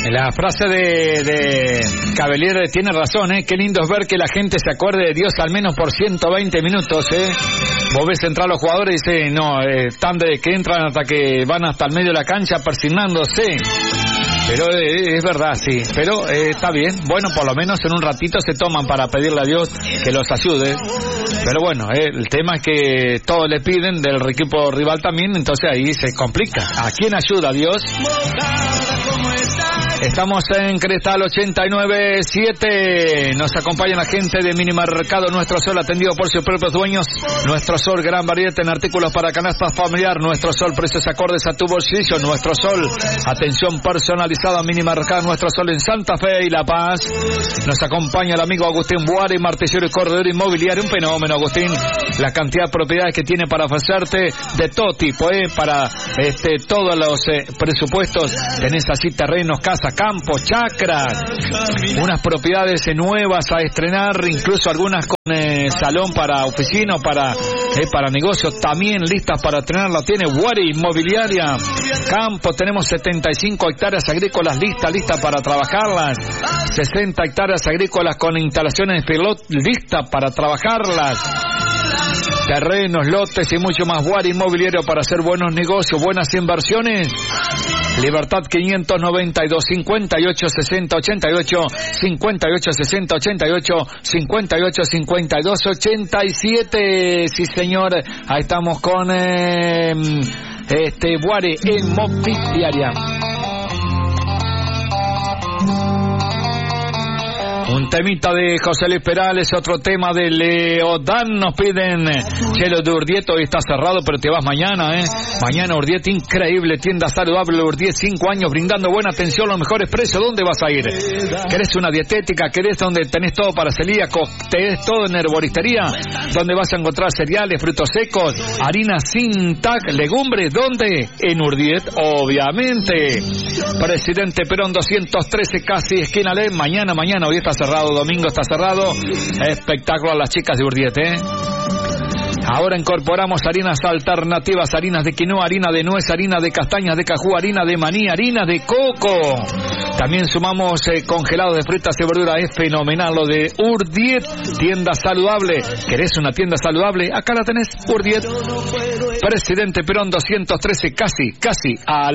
La frase de Cavalier tiene razón, Qué lindo es ver que la gente se acuerde de Dios al menos por 120 minutos, Vos ves entrar a los jugadores y dicen, no, están de que entran hasta que van hasta el medio de la cancha persignándose. Pero es verdad, sí. Pero está bien. Bueno, por lo menos en un ratito se toman para pedirle a Dios que los ayude. Pero bueno, el tema es que todos le piden del equipo rival también, entonces ahí se complica. ¿A quién ayuda? ¿A Dios? Estamos en Cristal 89.7. Nos acompaña la gente de Minimercado Nuestro Sol, atendido por sus propios dueños. Nuestro Sol, gran variedad en artículos para canastas familiar. Nuestro Sol, precios acordes a tu bolsillo. Nuestro Sol, atención personalizada. Minimercado Nuestro Sol en Santa Fe y La Paz. Nos acompaña el amigo Agustín Buari, martillero y corredor inmobiliario. Un fenómeno, Agustín. La cantidad de propiedades que tiene para ofrecerte de todo tipo, para todos los presupuestos. Tenés así terrenos, casas, campos, chacras, unas propiedades nuevas a estrenar, incluso algunas con salón para oficina, para negocios, también listas para estrenarla. Tiene Buari Inmobiliaria. Campo, tenemos 75 hectáreas agrícolas listas para trabajarlas, 60 hectáreas agrícolas con instalaciones de pilot listas para trabajarlas. Terrenos, lotes y mucho más. Buari Inmobiliario para hacer buenos negocios, buenas inversiones. Libertad 592 58 60 88 58 60 88 58 52 87. Sí, señor. Ahí estamos con Buari Inmobiliaria. Un temita de José Luis Perales, otro tema de Leodán. Nos piden, Chelo de Urdiet, hoy está cerrado, pero te vas mañana, Mañana Urdiet, increíble, tienda saludable Urdiet, 5 años brindando buena atención, los mejores precios. ¿Dónde vas a ir? ¿Querés una dietética? ¿Querés donde tenés todo para celíacos? ¿Tenés todo en herboristería? ¿Dónde vas a encontrar cereales, frutos secos, harina sin TAC, legumbres? ¿Dónde? En Urdiet, obviamente. Presidente Perón 213, casi esquina Alem. Mañana, hoy está cerrado, domingo está cerrado. Espectáculo a las chicas de Urdiet, Ahora incorporamos harinas alternativas, harinas de quinoa, harina de nuez, harina de castañas de cajú, harina de maní, harina de coco. También sumamos congelados de frutas y verduras. Es fenomenal lo de Urdiet, tienda saludable. ¿Querés una tienda saludable? Acá la tenés, Urdiet. Presidente Perón 213, casi al